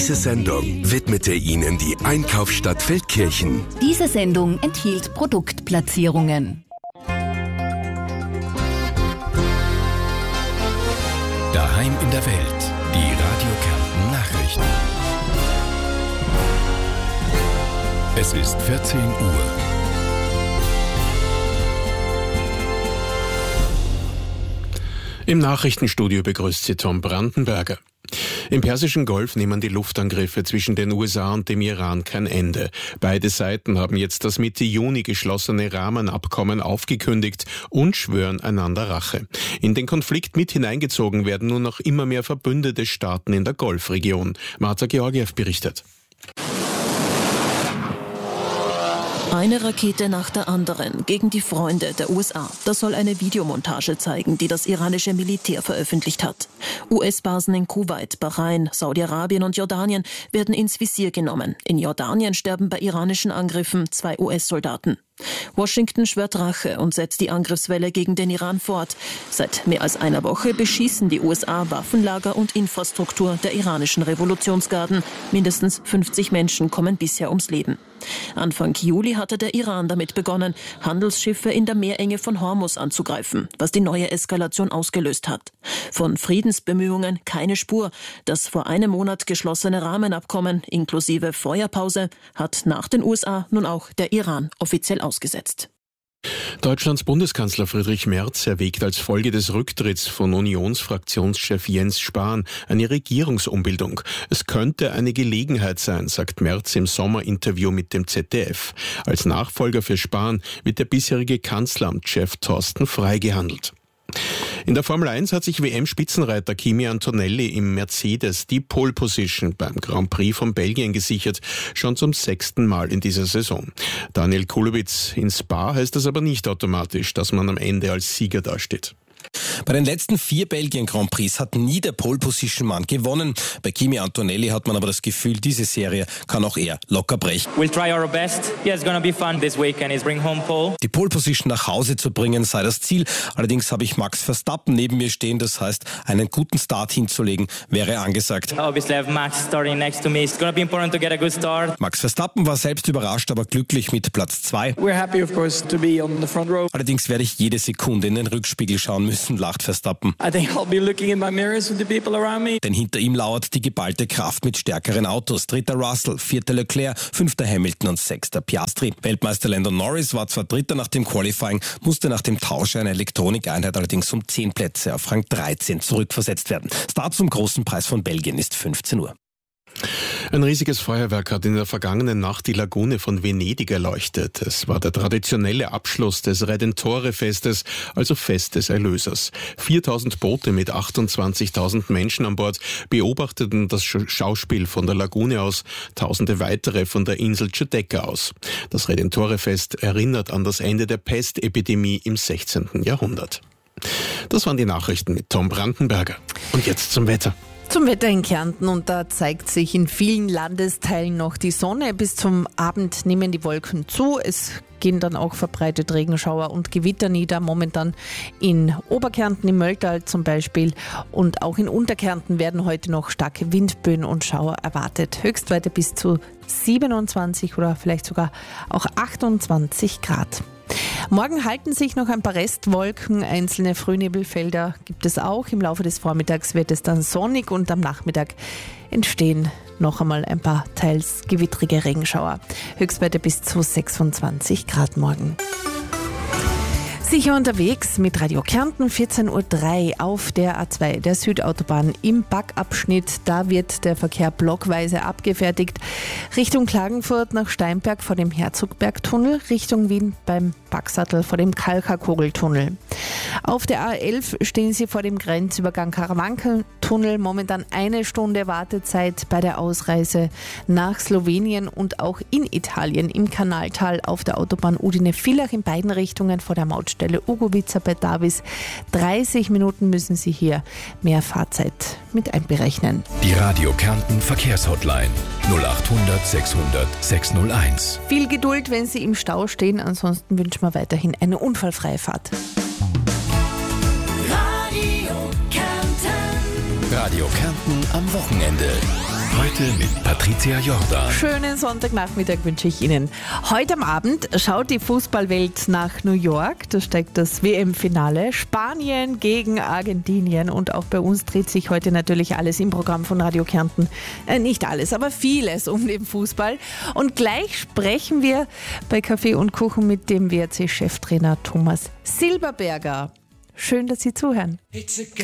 Diese Sendung widmete Ihnen die Einkaufsstadt Feldkirchen. Diese Sendung enthielt Produktplatzierungen. Daheim in der Welt. Die Radio Kärnten Nachrichten. Es ist 14 Uhr. Im Nachrichtenstudio begrüßt Sie Tom Brandenberger. Im Persischen Golf nehmen die Luftangriffe zwischen den USA und dem Iran kein Ende. Beide Seiten haben jetzt das Mitte Juni geschlossene Rahmenabkommen aufgekündigt und schwören einander Rache. In den Konflikt mit hineingezogen werden nun noch immer mehr verbündete Staaten in der Golfregion. Marta Georgiev berichtet. Eine Rakete nach der anderen gegen die Freunde der USA. Das soll eine Videomontage zeigen, die das iranische Militär veröffentlicht hat. US-Basen in Kuwait, Bahrain, Saudi-Arabien und Jordanien werden ins Visier genommen. In Jordanien sterben bei iranischen Angriffen 2 US-Soldaten. Washington schwört Rache und setzt die Angriffswelle gegen den Iran fort. Seit mehr als einer Woche beschießen die USA Waffenlager und Infrastruktur der iranischen Revolutionsgarden. Mindestens 50 Menschen kommen bisher ums Leben. Anfang Juli hatte der Iran damit begonnen, Handelsschiffe in der Meerenge von Hormuz anzugreifen, was die neue Eskalation ausgelöst hat. Von Friedensbemühungen keine Spur. Das vor einem Monat geschlossene Rahmenabkommen inklusive Feuerpause hat nach den USA nun auch der Iran offiziell ausgesetzt. Deutschlands Bundeskanzler Friedrich Merz erwägt als Folge des Rücktritts von Unionsfraktionschef Jens Spahn eine Regierungsumbildung. Es könnte eine Gelegenheit sein, sagt Merz im Sommerinterview mit dem ZDF. Als Nachfolger für Spahn wird der bisherige Kanzleramtschef Thorsten Frey gehandelt. In der Formel 1 hat sich WM-Spitzenreiter Kimi Antonelli im Mercedes die Pole Position beim Grand Prix von Belgien gesichert, schon zum 6. Mal in dieser Saison. Daniel Kulowitz: in Spa heißt das aber nicht automatisch, dass man am Ende als Sieger dasteht. Bei den letzten 4 Belgien-Grand Prix hat nie der Pole-Position-Mann gewonnen. Bei Kimi Antonelli hat man aber das Gefühl, diese Serie kann auch er locker brechen. We'll try our best. Yeah, it's gonna be fun this weekend. Is bring home pole. Die Pole-Position nach Hause zu bringen sei das Ziel. Allerdings habe ich Max Verstappen neben mir stehen. Das heißt, einen guten Start hinzulegen wäre angesagt. Obviously, I have Max starting next to me. It's gonna be important to get a good start. Max Verstappen war selbst überrascht, aber glücklich mit Platz 2. We're happy, of course, to be on the front row. Allerdings werde ich jede Sekunde in den Rückspiegel schauen müssen, lacht Verstappen. I think I'll be looking in my mirrors with the people around me. Denn hinter ihm lauert die geballte Kraft mit stärkeren Autos. 3. Russell, 4. Leclerc, 5. Hamilton und 6. Piastri. Weltmeister Lando Norris war zwar 3. nach dem Qualifying, musste nach dem Tausch einer Elektronikeinheit allerdings um 10 Plätze auf Rang 13 zurückversetzt werden. Start zum großen Preis von Belgien ist 15 Uhr. Ein riesiges Feuerwerk hat in der vergangenen Nacht die Lagune von Venedig erleuchtet. Es war der traditionelle Abschluss des Redentore-Festes, also Fest des Erlösers. 4.000 Boote mit 28.000 Menschen an Bord beobachteten das Schauspiel von der Lagune aus, Tausende weitere von der Insel Giudecca aus. Das Redentore-Fest erinnert an das Ende der Pestepidemie im 16. Jahrhundert. Das waren die Nachrichten mit Tom Brandenberger. Und jetzt zum Wetter. Zum Wetter in Kärnten, und da zeigt sich in vielen Landesteilen noch die Sonne. Bis zum Abend nehmen die Wolken zu. Es gehen dann auch verbreitet Regenschauer und Gewitter nieder. Momentan in Oberkärnten, im Mölltal zum Beispiel, und auch in Unterkärnten werden heute noch starke Windböen und Schauer erwartet. Höchstwerte bis zu 27 oder vielleicht sogar auch 28 Grad. Morgen halten sich noch ein paar Restwolken, einzelne Frühnebelfelder gibt es auch. Im Laufe des Vormittags wird es dann sonnig und am Nachmittag entstehen noch einmal ein paar teils gewittrige Regenschauer. Höchstwerte bis zu 26 Grad morgen. Sicher unterwegs mit Radio Kärnten, 14:03 Uhr auf der A2, der Südautobahn im Backabschnitt. Da wird der Verkehr blockweise abgefertigt. Richtung Klagenfurt nach Steinberg vor dem Herzogbergtunnel, Richtung Wien beim Backsattel vor dem Kalkakogeltunnel. Auf der A11 stehen Sie vor dem Grenzübergang Karawankentunnel. Momentan 1 Stunde Wartezeit bei der Ausreise nach Slowenien und auch in Italien im Kanaltal auf der Autobahn Udine-Villach in beiden Richtungen vor der Mautstelle Ugovica bei Davis. 30 Minuten müssen Sie hier mehr Fahrzeit mit einberechnen. Die Radio Kärnten Verkehrshotline 0800 600 601. Viel Geduld, wenn Sie im Stau stehen. Ansonsten wünschen wir weiterhin eine unfallfreie Fahrt. Radio Kärnten am Wochenende. Heute mit Patricia Jordan. Schönen Sonntagnachmittag wünsche ich Ihnen. Heute am Abend schaut die Fußballwelt nach New York. Da steigt das WM-Finale. Spanien gegen Argentinien. Und auch bei uns dreht sich heute natürlich alles im Programm von Radio Kärnten. Nicht alles, aber vieles um den Fußball. Und gleich sprechen wir bei Kaffee und Kuchen mit dem WRC-Cheftrainer Thomas Silberberger. Schön, dass Sie zuhören.